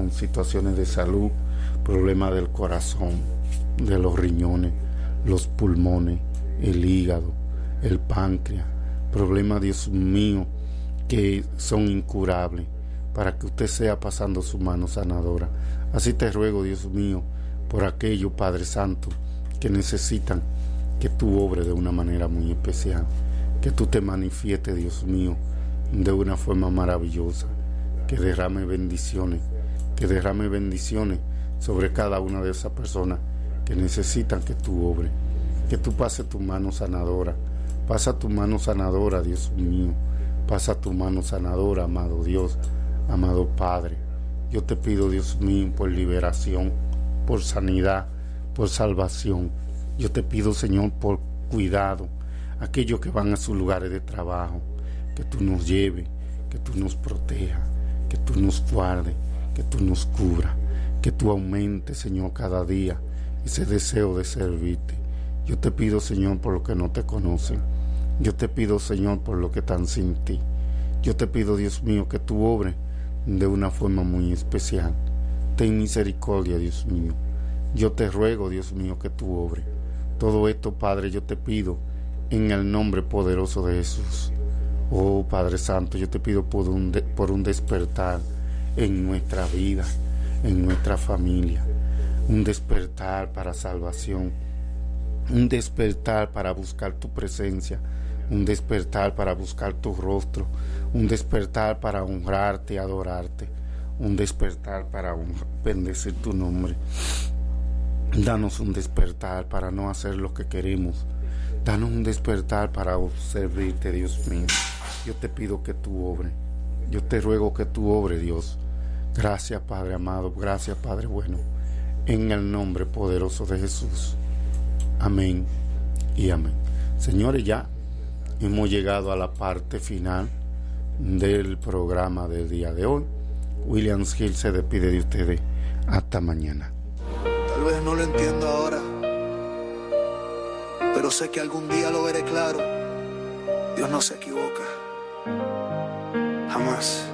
con situaciones de salud, problemas del corazón, de los riñones, los pulmones, el hígado, el páncreas, problemas, Dios mío, que son incurables, para que usted sea pasando su mano sanadora. Así te ruego, Dios mío, por aquellos, Padre Santo, que necesitan que tú obres de una manera muy especial, que tú te manifiestes, Dios mío, de una forma maravillosa, que derrame bendiciones sobre cada una de esas personas que necesitan que tú obres, que tú pases tu mano sanadora, pasa tu mano sanadora, Dios mío, pasa tu mano sanadora, amado Dios, amado Padre. Yo te pido, Dios mío, por liberación, por sanidad, por salvación. Yo te pido, Señor, por cuidado, aquellos que van a sus lugares de trabajo, que tú nos lleves, que tú nos protejas, que tú nos guardes, que tú nos cubras, que tú aumentes, Señor, cada día ese deseo de servirte. Yo te pido, Señor, por los que no te conocen. Yo te pido, Señor, por los que están sin ti. Yo te pido, Dios mío, que tú obres de una forma muy especial. Ten misericordia, Dios mío. Yo te ruego, Dios mío, que tú obres. Todo esto, Padre, yo te pido en el nombre poderoso de Jesús. Oh, Padre Santo, yo te pido por un despertar en nuestra vida, en nuestra familia. Un despertar para salvación. Un despertar para buscar tu presencia. Un despertar para buscar tu rostro. Un despertar para honrarte y adorarte. Un despertar para bendecir tu nombre. Danos un despertar para no hacer lo que queremos. Danos un despertar para servirte, Dios mío. Yo te pido que tú obres. Yo te ruego que tú obres, Dios. Gracias, Padre amado. Gracias, Padre bueno. En el nombre poderoso de Jesús. Amén y amén. Señores, ya hemos llegado a la parte final del programa del día de hoy. Williams Hill se despide de ustedes. Hasta mañana. Tal vez no lo entiendo ahora, pero sé que algún día lo veré claro. Dios no se equivoca. Jamás.